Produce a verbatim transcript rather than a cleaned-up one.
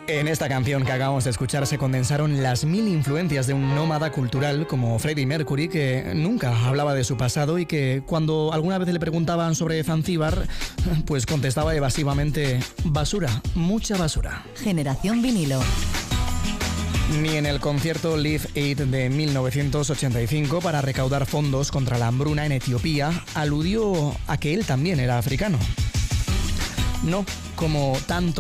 En esta canción que acabamos de escuchar se condensaron las mil influencias de un nómada cultural como Freddie Mercury, que nunca hablaba de su pasado y que cuando alguna vez le preguntaban sobre Zanzíbar, pues contestaba evasivamente: basura, mucha basura. Generación vinilo. Ni en el concierto Live Aid de mil novecientos ochenta y cinco, para recaudar fondos contra la hambruna en Etiopía, aludió a que él también era africano. No, como tanto